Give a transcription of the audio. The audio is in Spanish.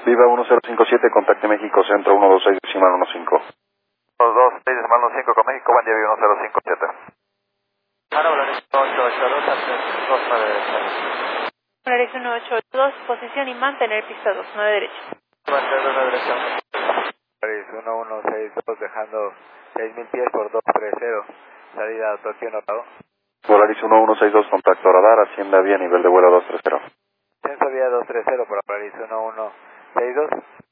Viva 1057, contacte México Centro 126 decimal 15. 126 decimal 15 con México, buen día, Viva 1057. Ahora Volaris 1882, a 2 derecha. Volaris 1882, posición y mantener pista 2, 9 derecha. Mantener 2 derecha. Volaris 1162, dejando 6000 pies por 230, salida a Tokio Norado. Volaris 1162, contacto radar, ascienda vía nivel de vuelo 230. Ascenso vía 230 para Volaris 1162.